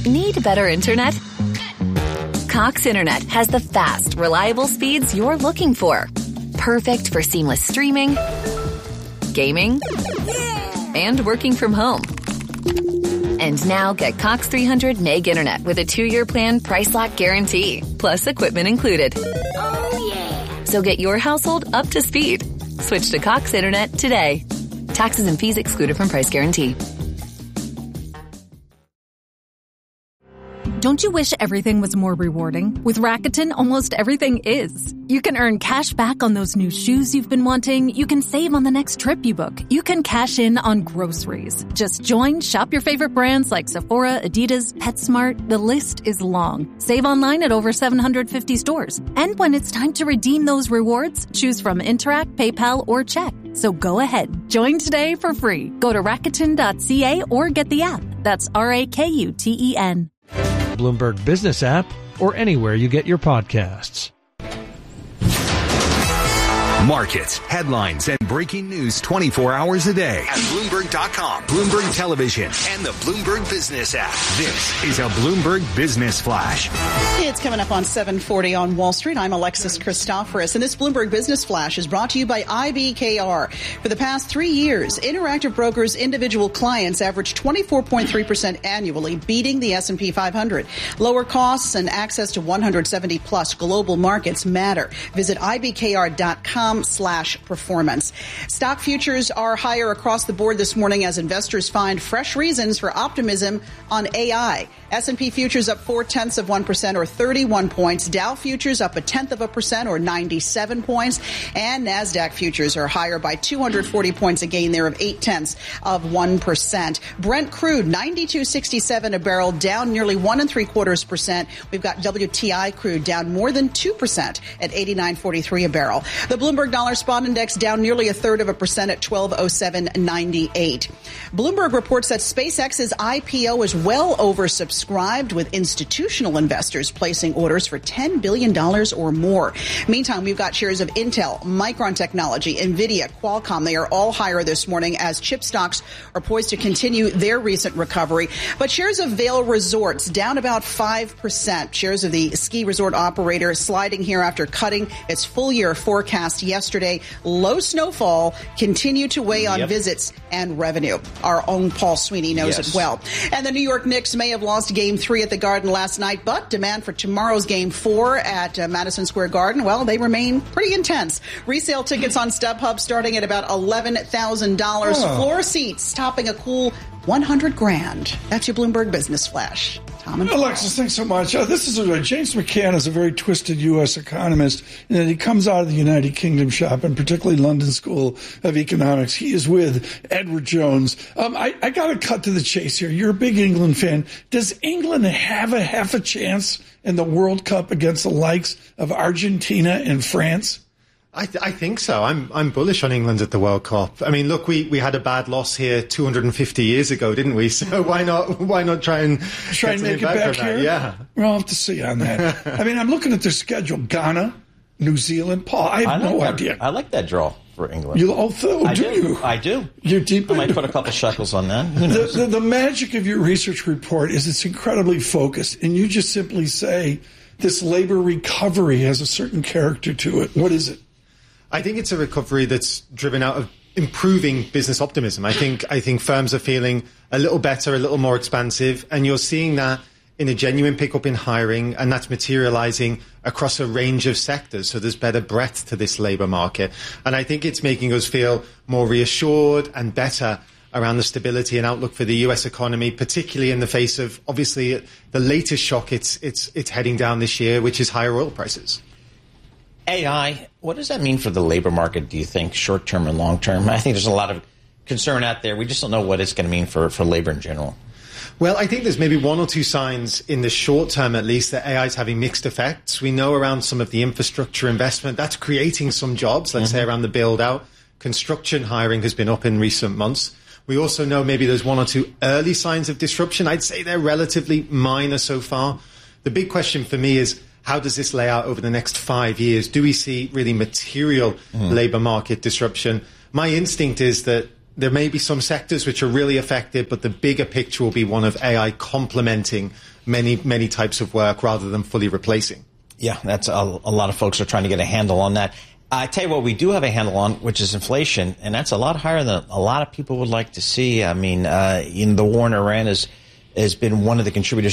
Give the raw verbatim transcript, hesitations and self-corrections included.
Need better internet? Cox Internet has the fast, reliable speeds you're looking for. Perfect for seamless streaming, gaming, and working from home. And now get Cox three hundred meg internet with a two-year plan price lock guarantee, plus equipment included. Oh, yeah. So get your household up to speed. Switch to Cox Internet today. Taxes and fees excluded from price guarantee. Don't you wish everything was more rewarding? With Rakuten, almost everything is. You can earn cash back on those new shoes you've been wanting. You can save on the next trip you book. You can cash in on groceries. Just join, shop your favorite brands like Sephora, Adidas, PetSmart. The list is long. Save online at over seven hundred fifty stores. And when it's time to redeem those rewards, choose from Interac, PayPal, or check. So go ahead. Join today for free. Go to Rakuten dot C A or get the app. That's R A K U T E N. Bloomberg Business app, or anywhere you get your podcasts. Markets, headlines, and breaking news twenty-four hours a day at Bloomberg dot com, Bloomberg Television, and the Bloomberg Business app. This is a Bloomberg Business Flash. It's coming up on seven forty on Wall Street. I'm Alexis Christoforous, and this Bloomberg Business Flash is brought to you by I B K R. For the past three years, Interactive Brokers' individual clients averaged twenty-four point three percent annually, beating the S and P five hundred. Lower costs and access to one hundred seventy plus global markets matter. Visit I B K R dot com slash performance. Stock futures are higher across the board this morning as investors find fresh reasons for optimism on A I. S and P futures up four tenths of one percent or thirty-one points. Dow futures up a tenth of a percent or ninety-seven points. And NASDAQ futures are higher by two hundred forty points, a gain there of eight tenths of one percent. Brent crude ninety-two sixty-seven a barrel, down nearly one and three quarters percent. We've got W T I crude down more than two percent at eighty-nine forty-three a barrel. The Bloomberg Dollar Spot Index down nearly a third of a percent at twelve oh seven ninety-eight. Bloomberg reports that SpaceX's I P O is well oversubscribed, with institutional investors placing orders for ten billion dollars or more. Meantime, we've got shares of Intel, Micron Technology, NVIDIA, Qualcomm. They are all higher this morning as chip stocks are poised to continue their recent recovery. But shares of Vail Resorts down about five percent. Shares of the ski resort operator sliding here after cutting its full year forecast yesterday. Low snowfall continue to weigh on yep. visits and revenue. Our own Paul Sweeney knows yes. it well. And the New York Knicks may have lost game three at the Garden last night, but demand for tomorrow's game four at uh, Madison Square Garden, well, they remain pretty intense. Resale tickets on StubHub starting at about eleven thousand dollars. Oh. Floor seats topping a cool one hundred grand. That's your Bloomberg Business Flash. Tom and Alexis, thanks so much. Uh, this is a, James McCann is a very twisted U S economist, and that he comes out of the United Kingdom shop, and particularly London School of Economics. He is with Edward Jones. Um, I, I got to cut to the chase here. You're a big England fan. Does England have a half a chance in the World Cup against the likes of Argentina and France? I, th- I think so. I'm I'm bullish on England at the World Cup. I mean, look, we, we had a bad loss here two hundred fifty years ago, didn't we? So why not why not try and try and make it back here? Yeah, we'll have to see on that. I mean, I'm looking at their schedule: Ghana, New Zealand. Paul, I have I like no that, idea. I like that draw for England. You oh, oh I do, do you? I do. You're deep. I might put a couple shekels on that. Who knows? The, the, the magic of your research report is it's incredibly focused, and you just simply say this labor recovery has a certain character to it. What is it? I think it's a recovery that's driven out of improving business optimism. I think I think firms are feeling a little better, a little more expansive, and you're seeing that in a genuine pickup in hiring, and that's materializing across a range of sectors. So there's better breadth to this labor market. And I think it's making us feel more reassured and better around the stability and outlook for the U S economy, particularly in the face of, obviously, the latest shock it's it's it's heading down this year, which is higher oil prices. A I, what does that mean for the labor market, do you think, short-term and long-term? I think there's a lot of concern out there. We just don't know what it's going to mean for, for labor in general. Well, I think there's maybe one or two signs in the short term, at least, that A I is having mixed effects. We know around some of the infrastructure investment, that's creating some jobs, let's mm-hmm. say around the build-out. Construction hiring has been up in recent months. We also know maybe there's one or two early signs of disruption. I'd say they're relatively minor so far. The big question for me is, how does this lay out over the next five years? Do we see really material mm. labor market disruption? My instinct is that there may be some sectors which are really affected, but the bigger picture will be one of A I complementing many, many types of work rather than fully replacing. Yeah, that's a, a lot of folks are trying to get a handle on that. I tell you what we do have a handle on, which is inflation, and that's a lot higher than a lot of people would like to see. I mean, uh, in the war in Iran has, has been one of the contributors